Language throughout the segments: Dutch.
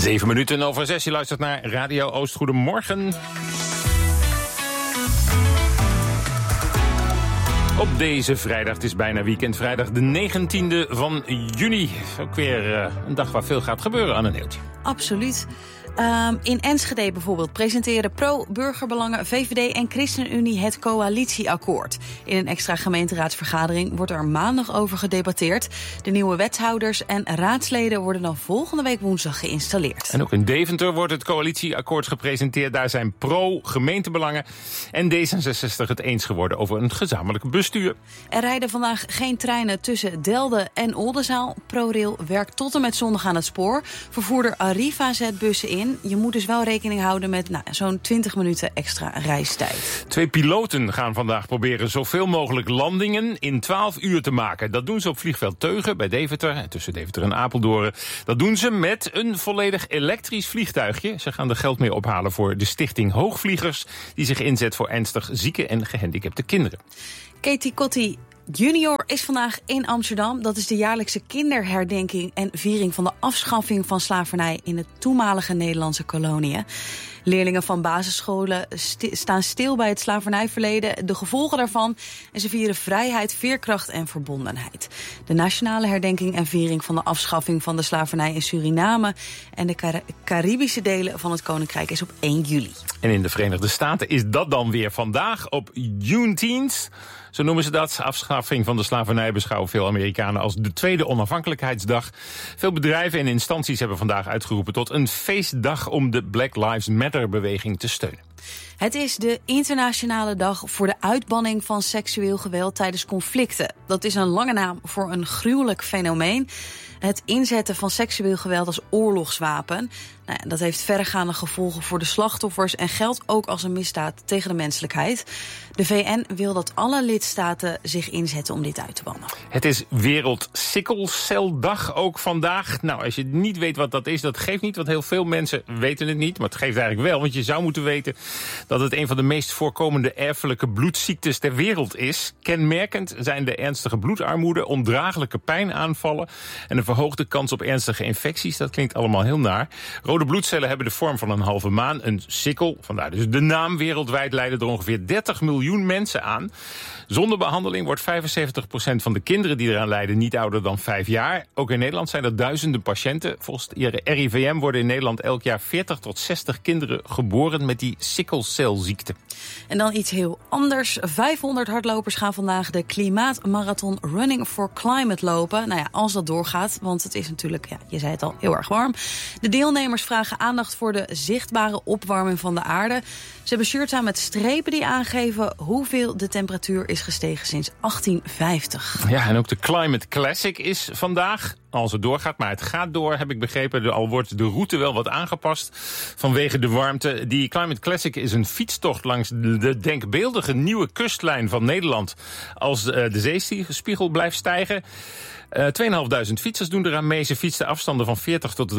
7:07. Je luistert naar Radio Oost. Goedemorgen. Op deze vrijdag, het is bijna weekend, vrijdag de 19e van juni. Ook weer een dag waar veel gaat gebeuren aan een neeltje. Absoluut. In Enschede bijvoorbeeld presenteren pro-burgerbelangen, VVD en ChristenUnie het coalitieakkoord. In een extra gemeenteraadsvergadering wordt er maandag over gedebatteerd. De nieuwe wethouders en raadsleden worden dan volgende week woensdag geïnstalleerd. En ook in Deventer wordt het coalitieakkoord gepresenteerd. Daar zijn pro-gemeentebelangen en D66 het eens geworden over een gezamenlijk bestuur. Er rijden vandaag geen treinen tussen Delden en Oldenzaal. ProRail werkt tot en met zondag aan het spoor. Vervoerder Arriva zet bussen in. Je moet dus wel rekening houden met zo'n 20 minuten extra reistijd. 2 piloten gaan vandaag proberen zoveel mogelijk landingen in 12 uur te maken. Dat doen ze op vliegveld Teugen bij Deventer, tussen Deventer en Apeldoorn. Dat doen ze met een volledig elektrisch vliegtuigje. Ze gaan er geld mee ophalen voor de stichting Hoogvliegers, die zich inzet voor ernstig zieke en gehandicapte kinderen. Katie Kotti Junior is vandaag in Amsterdam. Dat is de jaarlijkse kinderherdenking en viering van de afschaffing van slavernij in de toenmalige Nederlandse koloniën. Leerlingen van basisscholen staan stil bij het slavernijverleden, de gevolgen daarvan, en ze vieren vrijheid, veerkracht en verbondenheid. De nationale herdenking en viering van de afschaffing van de slavernij in Suriname en de Caribische delen van het Koninkrijk is op 1 juli. En in de Verenigde Staten is dat dan weer vandaag op Juneteenth. Zo noemen ze dat. Afschaffing van de slavernij beschouwen veel Amerikanen als de tweede onafhankelijkheidsdag. Veel bedrijven en instanties hebben vandaag uitgeroepen tot een feestdag om de Black Lives Matter-beweging te steunen. Het is de internationale dag voor de uitbanning van seksueel geweld tijdens conflicten. Dat is een lange naam voor een gruwelijk fenomeen. Het inzetten van seksueel geweld als oorlogswapen. Dat heeft verregaande gevolgen voor de slachtoffers en geldt ook als een misdaad tegen de menselijkheid. De VN wil dat alle lidstaten zich inzetten om dit uit te bannen. Het is Wereld Sikkelceldag ook vandaag. Nou, als je niet weet wat dat is, dat geeft niet, want heel veel mensen weten het niet. Maar het geeft eigenlijk wel, want je zou moeten weten dat het een van de meest voorkomende erfelijke bloedziektes ter wereld is. Kenmerkend zijn de ernstige bloedarmoede, ondraaglijke pijnaanvallen en een verhoogde kans op ernstige infecties. Dat klinkt allemaal heel naar. Rode bloedcellen hebben de vorm van een halve maan, een sikkel. Vandaar dus de naam. Wereldwijd lijden er ongeveer 30 miljoen mensen aan. Zonder behandeling wordt 75% van de kinderen die eraan lijden niet ouder dan 5 jaar. Ook in Nederland zijn er duizenden patiënten. Volgens het RIVM worden in Nederland elk jaar 40 tot 60 kinderen geboren met die sikkelcelziekte. En dan iets heel anders. 500 hardlopers gaan vandaag de klimaatmarathon Running for Climate lopen. Nou ja, als dat doorgaat, want het is natuurlijk, je zei het al, heel erg warm. De deelnemers vragen aandacht voor de zichtbare opwarming van de aarde. Ze hebben shirts aan met strepen die aangeven hoeveel de temperatuur is gestegen sinds 1850. Ja, en ook de Climate Classic is vandaag, als het doorgaat, maar het gaat door, heb ik begrepen. Al wordt de route wel wat aangepast vanwege de warmte. Die Climate Classic is een fietstocht langs de denkbeeldige nieuwe kustlijn van Nederland. Als de zeespiegel blijft stijgen. 2500 fietsers doen eraan mee. Ze fietsen afstanden van 40 tot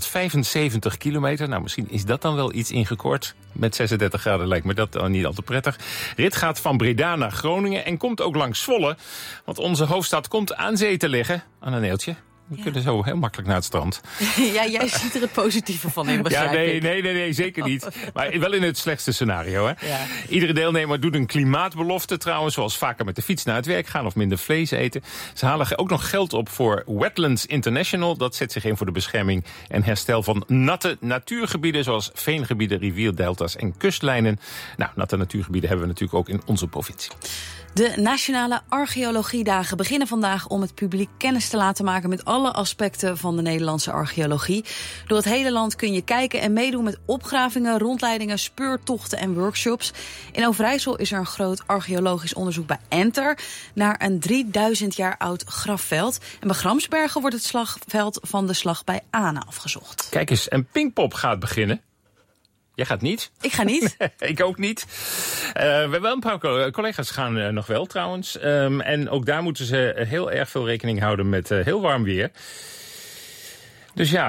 375 kilometer. Nou, misschien is dat dan wel iets ingekort. Met 36 graden lijkt me dat niet al te prettig. Rit gaat van Breda naar Groningen en komt ook langs Zwolle. Want onze hoofdstad komt aan zee te liggen. Aan een neeltje. We kunnen zo heel makkelijk naar het strand. Ja, jij ziet er het positieve van in, begrijp ik. Nee, zeker niet. Maar wel in het slechtste scenario. Hè? Ja. Iedere deelnemer doet een klimaatbelofte trouwens, zoals vaker met de fiets naar het werk gaan of minder vlees eten. Ze halen ook nog geld op voor Wetlands International. Dat zet zich in voor de bescherming en herstel van natte natuurgebieden, zoals veengebieden, rivierdelta's en kustlijnen. Nou, natte natuurgebieden hebben we natuurlijk ook in onze provincie. De Nationale Archeologiedagen beginnen vandaag om het publiek kennis te laten maken met alle aspecten van de Nederlandse archeologie. Door het hele land kun je kijken en meedoen met opgravingen, rondleidingen, speurtochten en workshops. In Overijssel is er een groot archeologisch onderzoek bij Enter naar een 3000 jaar oud grafveld. En bij Gramsbergen wordt het slagveld van de slag bij Ane afgezocht. Kijk eens, en Pinkpop gaat beginnen. Jij gaat niet? Ik ga niet. Ik ook niet. We hebben wel een paar collega's gaan nog wel trouwens. En ook daar moeten ze heel erg veel rekening houden met heel warm weer. Dus ja,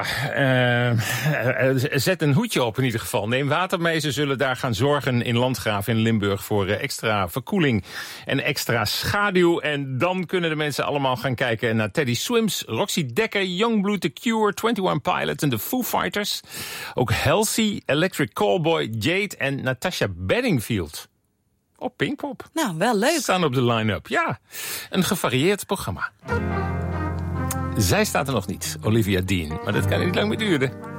zet een hoedje op in ieder geval. Neem water mee. Ze zullen daar gaan zorgen in Landgraaf in Limburg voor extra verkoeling en extra schaduw. En dan kunnen de mensen allemaal gaan kijken naar Teddy Swims, Roxy Dekker, Youngblood, The Cure, 21 Pilots en de Foo Fighters. Ook Halsey, Electric Callboy, Jade en Natasha Bedingfield. Op Pinkpop. Nou, wel leuk. Staan op de line-up, ja. Een gevarieerd programma. Zij staat er nog niet, Olivia Dean. Maar dat kan niet lang meer duren.